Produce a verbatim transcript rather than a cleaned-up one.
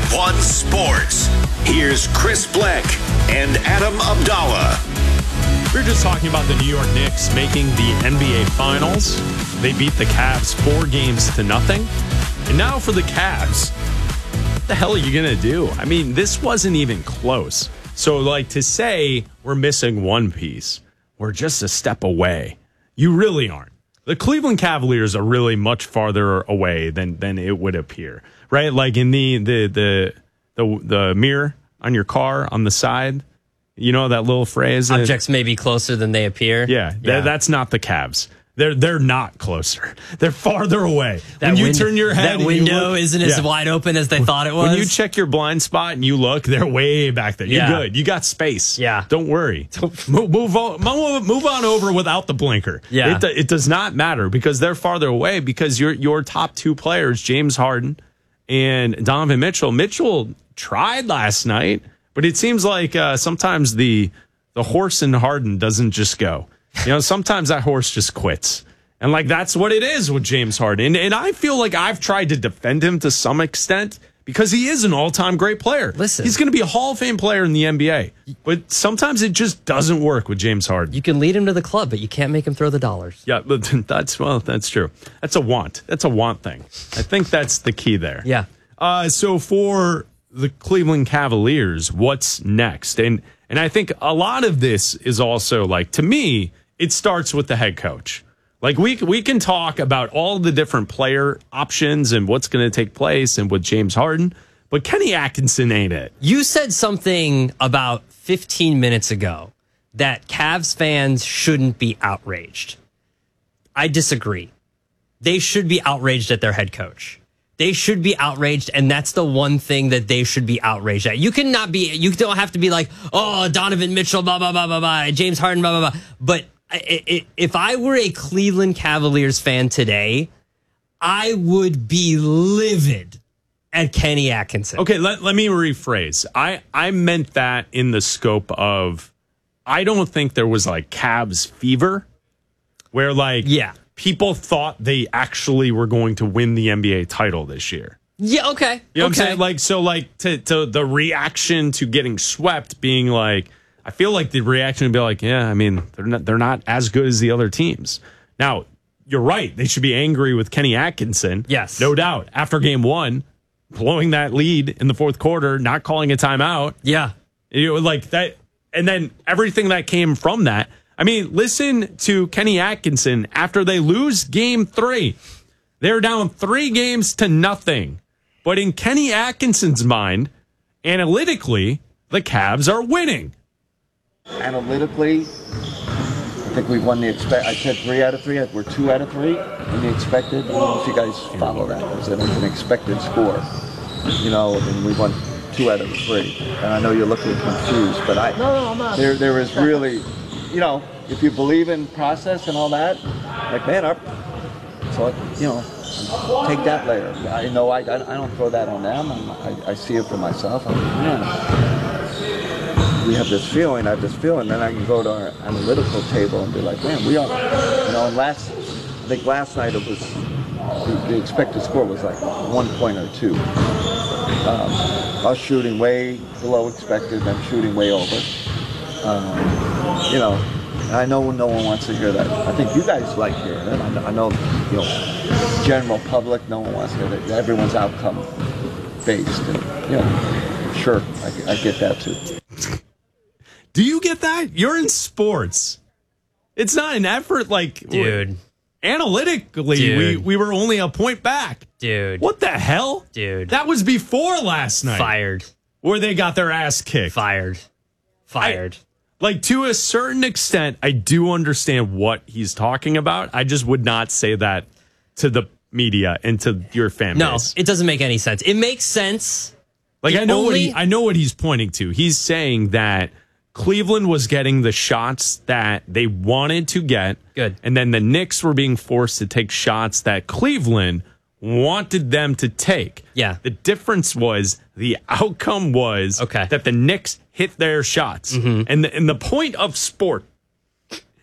one Sports. Here's Chris Bleck and Adam Abdallah. We were just talking about the New York Knicks making the N B A Finals. They beat the Cavs four games to nothing. And now for the Cavs, what the hell are you going to do? I mean, this wasn't even close. So, like, to say we're missing one piece, we're just a step away. You really aren't. The Cleveland Cavaliers are really much farther away than than it would appear, right? Like in the the the the, the mirror on your car on the side, you know that little phrase. Objects may be closer than they appear. Yeah, yeah. Th- that's not the Cavs. They're they're not closer. They're farther away. That when you win- turn your head, that window look, isn't as yeah. wide open as they thought it was. When you check your blind spot and you look, they're way back there. You're Yeah. good. You got space. Yeah. Don't worry. move, move on. Move on over without the blinker. Yeah. It, it does not matter because they're farther away because your your top two players, James Harden and Donovan Mitchell. Mitchell tried last night, but it seems like uh, sometimes the the horse in Harden doesn't just go. You know, sometimes that horse just quits. And, like, that's what it is with James Harden. And, and I feel like I've tried to defend him to some extent because he is an all-time great player. Listen. He's going to be a Hall of Fame player in the N B A. But sometimes it just doesn't work with James Harden. You can lead him to the club, but you can't make him throw the dollars. Yeah, but that's, well, that's true. That's a want. That's a want thing. I think that's the key there. Yeah. Uh, so for the Cleveland Cavaliers, what's next? And and I think a lot of this is also, like, to me, it starts with the head coach. Like, we we can talk about all the different player options and what's going to take place and with James Harden, but Kenny Atkinson ain't it. You said something about fifteen minutes ago that Cavs fans shouldn't be outraged. I disagree. They should be outraged at their head coach. They should be outraged, and that's the one thing that they should be outraged at. You cannot be, you don't have to be like, oh, Donovan Mitchell, blah, blah, blah, blah, blah, James Harden, blah, blah, blah. But if I were a Cleveland Cavaliers fan today, I would be livid at Kenny Atkinson. Okay, let, let me rephrase. I, I meant that in the scope of, I don't think there was like Cavs fever where like yeah. people thought they actually were going to win the N B A title this year. Yeah, okay. You know okay. what I'm saying? Like, so like to, to the reaction to getting swept being like, I feel like the reaction would be like, yeah, I mean, they're not they're not as good as the other teams. Now, you're right. They should be angry with Kenny Atkinson. Yes. No doubt. After game one, blowing that lead in the fourth quarter, not calling a timeout. Yeah. You know, like that. And then everything that came from that. I mean, listen to Kenny Atkinson after they lose game three. They're down three games to nothing. But in Kenny Atkinson's mind, analytically, the Cavs are winning. Analytically, I think we've won the expect. I said three out of three. We're two out of three in the expected. I don't know if you guys follow that. It's an, it's an expected score, you know, and we won two out of three. And I know you're looking confused, but I no, no, I'm not. There, there is really, you know, if you believe in process and all that, like man, our, so you know, take that later. I know I, I, I don't throw that on them. I, I see it for myself. I'm like, man. We have this feeling, I have this feeling, then I can go to our analytical table and be like, man, we are, you know, and last, I think last night it was, the, the expected score was like one point or two. Um, us shooting way below expected, them shooting way over. Um, you know, and I know no one wants to hear that. I think you guys like hearing it. I know, I know, you know, general public, no one wants to hear that. Everyone's outcome based, and, you know, sure, I, I get that too. Do you get that? You're in sports. It's not an effort like... Dude. Analytically, Dude. we we were only a point back. Dude. What the hell? Dude. That was before last night. Fired. Where they got their ass kicked. Fired. Fired. I, like, to a certain extent, I do understand what he's talking about. I just would not say that to the media and to your fan No, base. it doesn't make any sense. It makes sense. Like, The I know, only- what he, I know what he's pointing to. He's saying that Cleveland was getting the shots that they wanted to get. Good. And then the Knicks were being forced to take shots that Cleveland wanted them to take. Yeah. The difference was the outcome was Okay. that the Knicks hit their shots. Mm-hmm. And, the, and the point of sport